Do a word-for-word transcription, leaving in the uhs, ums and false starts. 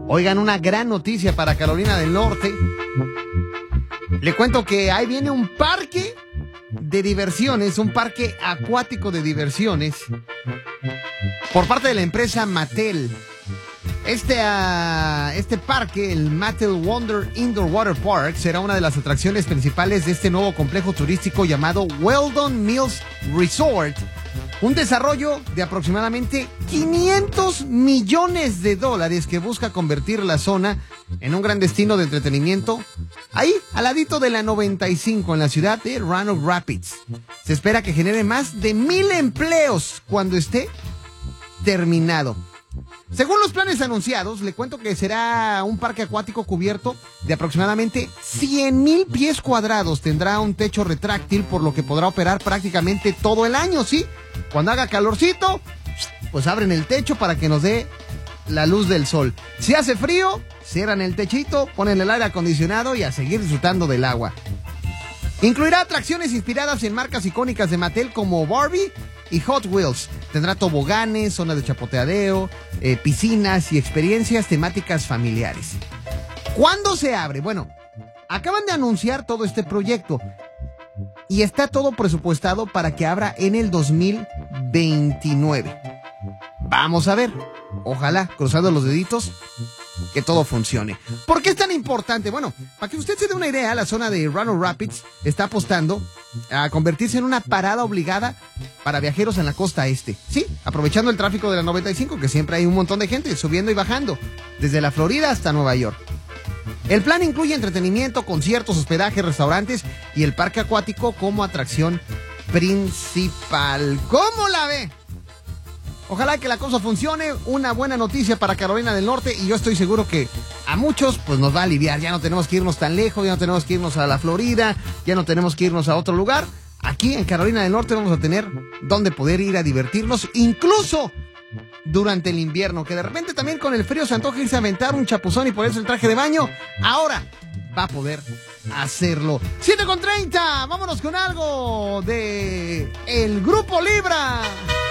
Oigan, una gran noticia para Carolina del Norte. Le cuento que ahí viene un parque de diversiones, un parque acuático de diversiones por parte de la empresa Mattel. Este, uh, este parque, el Mattel Wonder Indoor Water Park, será una de las atracciones principales de este nuevo complejo turístico llamado Weldon Mills Resort. Un desarrollo de aproximadamente quinientos millones de dólares que busca convertir la zona en un gran destino de entretenimiento, ahí al ladito de la noventa y cinco en la ciudad de Roanoke Rapids. Se espera que genere más de mil empleos cuando esté terminado. Según los planes anunciados, le cuento que será un parque acuático cubierto de aproximadamente cien mil pies cuadrados. Tendrá un techo retráctil, por lo que podrá operar prácticamente todo el año, ¿sí? Cuando haga calorcito, pues abren el techo para que nos dé la luz del sol. Si hace frío, cierran el techito, ponen el aire acondicionado y a seguir disfrutando del agua. Incluirá atracciones inspiradas en marcas icónicas de Mattel como Barbie y Hot Wheels. Tendrá toboganes, zonas de chapoteadeo, eh, piscinas y experiencias temáticas familiares. ¿Cuándo se abre? Bueno, acaban de anunciar todo este proyecto y está todo presupuestado para que abra en el dos mil veintinueve. Vamos a ver. Ojalá, cruzando los deditos, que todo funcione. ¿Por qué es tan importante? Bueno, para que usted se dé una idea, la zona de Roanoke Rapids está apostando a convertirse en una parada obligada para viajeros en la costa este. Sí, aprovechando el tráfico de la noventa y cinco, que siempre hay un montón de gente subiendo y bajando, desde la Florida hasta Nueva York. El plan incluye entretenimiento, conciertos, hospedaje, restaurantes y el parque acuático como atracción principal. ¿Cómo la ve? Ojalá que la cosa funcione, una buena noticia para Carolina del Norte, y yo estoy seguro que a muchos pues nos va a aliviar. Ya no tenemos que irnos tan lejos, ya no tenemos que irnos a la Florida, ya no tenemos que irnos a otro lugar. Aquí en Carolina del Norte vamos a tener donde poder ir a divertirnos, incluso durante el invierno, que de repente también con el frío se antoja irse a aventar un chapuzón y ponerse el traje de baño. Ahora va a poder hacerlo. siete con treinta, vámonos con algo de El Grupo Libra.